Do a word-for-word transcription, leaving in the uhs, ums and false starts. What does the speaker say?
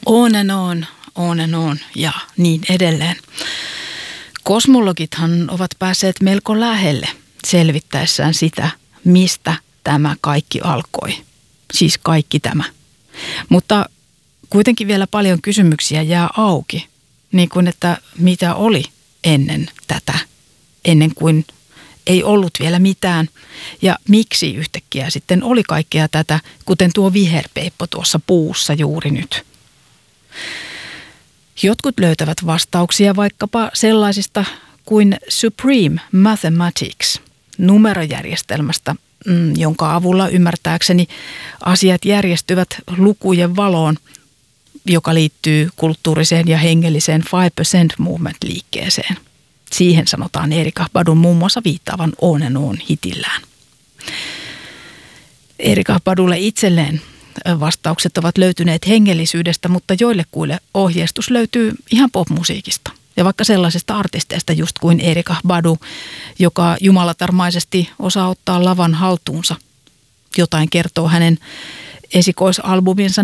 On and on, on and on ja niin edelleen. Kosmologithan ovat päässeet melko lähelle selvittäessään sitä, mistä tämä kaikki alkoi. Siis kaikki tämä. Mutta kuitenkin vielä paljon kysymyksiä jää auki, niin kuin että mitä oli ennen tätä, ennen kuin ei ollut vielä mitään ja miksi yhtäkkiä sitten oli kaikkea tätä, kuten tuo viherpeippo tuossa puussa juuri nyt. Jotkut löytävät vastauksia vaikkapa sellaisista kuin Supreme Mathematics, numerojärjestelmästä, jonka avulla ymmärtääkseni asiat järjestyvät lukujen valoon, joka liittyy kulttuuriseen ja hengelliseen five percent movement-liikkeeseen. Siihen sanotaan Erika Badun muun muassa viittaavan On and On hitillään. Erika Badulle itselleen vastaukset ovat löytyneet hengellisyydestä, mutta joillekuille ohjeistus löytyy ihan popmusiikista. Ja vaikka sellaisesta artisteista just kuin Erika Badu, joka jumalatarmaisesti osaa ottaa lavan haltuunsa. Jotain kertoo hänen esikoisalbuminsa